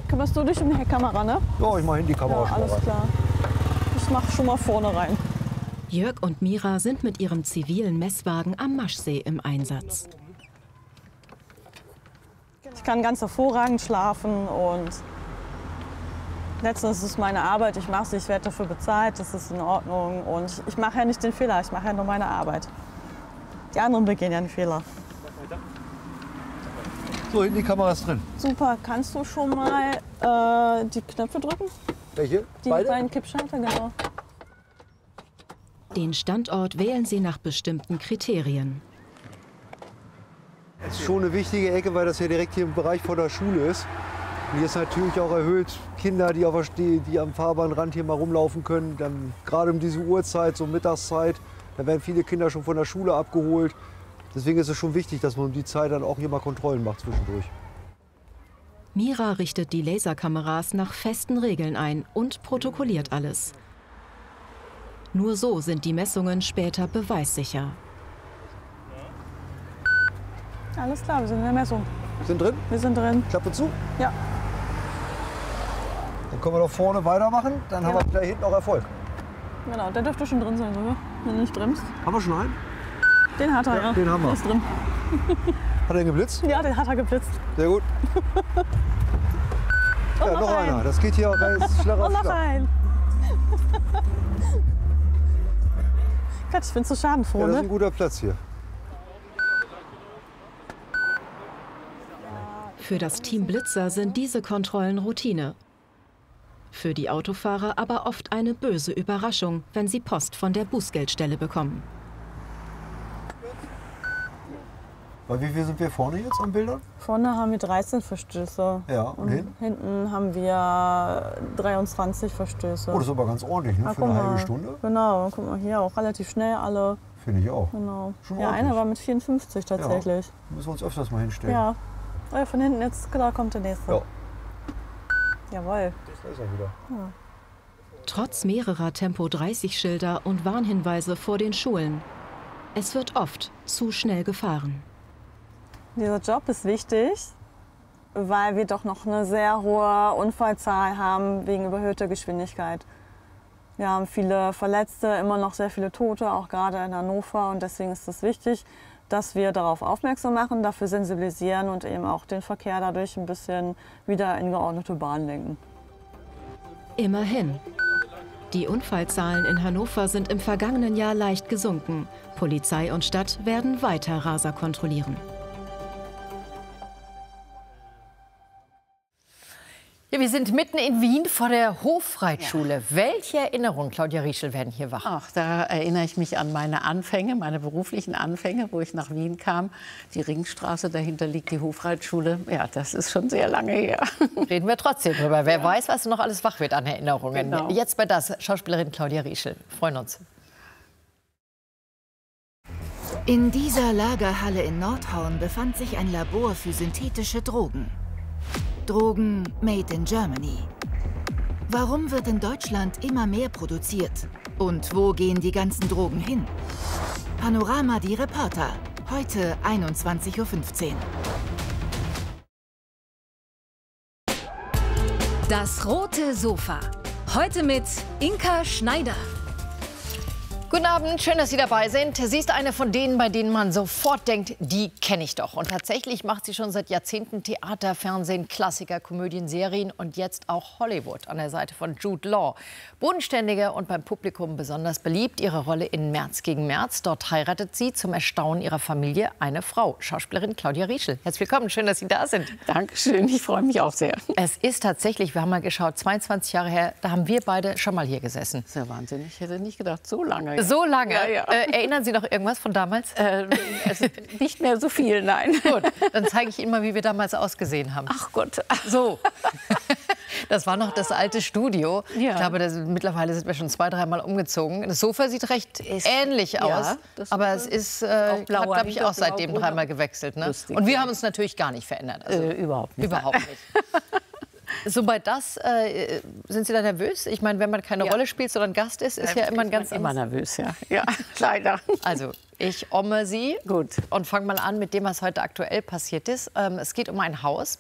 kümmerst du dich um die Heckkamera, ne? Ja, ich mache hin die Kamera Ja, schon mal alles rein. klar. Ich mach schon mal vorne rein. Jörg und Mira sind mit ihrem zivilen Messwagen am Maschsee im Einsatz. Ich kann ganz hervorragend schlafen und letztens ist es meine Arbeit. Ich mache sie, ich werde dafür bezahlt, das ist in Ordnung. Und ich mache ja nicht den Fehler, ich mache ja nur meine Arbeit. Die anderen begehen ja einen Fehler. So, hinten die Kamera ist drin. Super, kannst du schon mal die Knöpfe drücken? Welche? Die Beide? beiden Kippschalter, genau. Den Standort wählen sie nach bestimmten Kriterien. Das ist schon eine wichtige Ecke, weil das ja direkt hier im Bereich vor der Schule ist. Und hier ist natürlich auch erhöht Kinder, die am Fahrbahnrand hier mal rumlaufen können. Dann gerade um diese Uhrzeit, so Mittagszeit, da werden viele Kinder schon von der Schule abgeholt. Deswegen ist es schon wichtig, dass man um die Zeit dann auch hier mal Kontrollen macht zwischendurch. Mira richtet die Laserkameras nach festen Regeln ein und protokolliert alles. Nur so sind die Messungen später beweissicher. Alles klar, wir sind in der Messung. Sind drin? Wir sind drin. Klappe zu. Ja. Dann können wir doch vorne weitermachen. Dann haben wir gleich hinten auch Erfolg. Genau, der dürfte schon drin sein, sogar, wenn du nicht bremst. Haben wir schon einen? Den hat er, Ja, den haben wir. Der ist drin. Hat er ihn geblitzt? Ja, den hat er geblitzt. Sehr gut. Und Ja, noch einen. einer. Das geht hier auch schlag auf Und noch Schlag. ein. Gott, ich bin so schadenfroh, Ja, das ist ne? ein guter Platz hier. Für das Team Blitzer sind diese Kontrollen Routine. Für die Autofahrer aber oft eine böse Überraschung, wenn sie Post von der Bußgeldstelle bekommen. Bei wie viel sind wir vorne jetzt an Bildern? Vorne haben wir 13 Verstöße. Ja, und hinten? Hinten haben wir 23 Verstöße. Oh, das ist aber ganz ordentlich, ne? Ah, Für guck eine mal. halbe Stunde. Genau, guck mal hier auch relativ schnell alle. Finde ich auch. Genau. Schon Ja, ordentlich. einer war mit 54 tatsächlich. Müssen wir uns öfters mal hinstellen. Ja. Oh, von hinten jetzt, da kommt der nächste. Ja. Jawohl. Da ist er wieder. Trotz mehrerer Tempo-30-Schilder und Warnhinweise vor den Schulen. Es wird oft zu schnell gefahren. Dieser Job ist wichtig, weil wir doch noch eine sehr hohe Unfallzahl haben wegen überhöhter Geschwindigkeit. Wir haben viele Verletzte, immer noch sehr viele Tote, auch gerade in Hannover. Und deswegen ist es wichtig, dass wir darauf aufmerksam machen, dafür sensibilisieren und eben auch den Verkehr dadurch ein bisschen wieder in geordnete Bahnen lenken. Immerhin. Die Unfallzahlen in Hannover sind im vergangenen Jahr leicht gesunken. Polizei und Stadt werden weiter Raser kontrollieren. Ja, wir sind mitten in Wien vor der Hofreitschule. Welche Erinnerungen, Claudia Rieschel, werden hier wach? Ach, da erinnere ich mich an meine Anfänge, meine beruflichen Anfänge, wo ich nach Wien kam. Die Ringstraße, dahinter liegt die Hofreitschule. Ja, das ist schon sehr lange her. Reden wir trotzdem drüber. Wer weiß, was noch alles wach wird an Erinnerungen. Genau. Jetzt bei das, Schauspielerin Claudia Rieschel. Freuen uns. In dieser Lagerhalle in Nordhorn befand sich ein Labor für synthetische Drogen. Drogen made in Germany. Warum wird in Deutschland immer mehr produziert? Und wo gehen die ganzen Drogen hin? Panorama die Reporter. Heute 21:15 Uhr. Das rote Sofa. Heute mit Inka Schneider. Guten Abend, schön, dass Sie dabei sind. Sie ist eine von denen, bei denen man sofort denkt, die kenne ich doch. Und tatsächlich macht sie schon seit Jahrzehnten Theater, Fernsehen, Klassiker, Komödien, Serien und jetzt auch Hollywood an der Seite von Jude Law. Bodenständige und beim Publikum besonders beliebt. Ihre Rolle in März gegen März. Dort heiratet sie zum Erstaunen ihrer Familie eine Frau, Schauspielerin Claudia Rieschel. Herzlich willkommen, schön, dass Sie da sind. Dankeschön, ich freue mich auch sehr. Es ist tatsächlich, wir haben mal geschaut, 22 Jahre her, da haben wir beide schon mal hier gesessen. Das ist ja wahnsinnig, ich hätte nicht gedacht, so lange. So lange? Ja, ja. Erinnern Sie noch irgendwas von damals? Nicht mehr so viel, nein. Gut, dann zeige ich Ihnen mal, wie wir damals ausgesehen haben. Ach Gott. So. Das war noch das alte Studio. Ja. Ich glaube, mittlerweile sind wir schon 2-, 3 Mal umgezogen. Das Sofa sieht recht ähnlich aus. das Aber ist es ist, auch blauer hat, glaube ich, auch seitdem Hintergrund. 3 Mal gewechselt. Ne? Lustig, Und wir ja. haben uns natürlich gar nicht verändert. Also, Überhaupt nicht. überhaupt nicht. So bei das, sind Sie da nervös? Ich meine, wenn man keine Rolle spielt, sondern Gast ist, ist ja immer ein ganz immer anderes. nervös, ja. Ja, leider. Also, ich omme Sie Gut. und fange mal an mit dem, was heute aktuell passiert ist. Es geht um ein Haus.